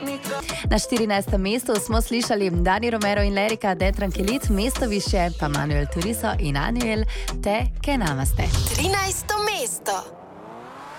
Na 14. mestu smo slišali Dani Romero in Lerika De Tranquilit, mesto više pa Manuel Turizo in Anuel Te Que Namaste. 13. mesto.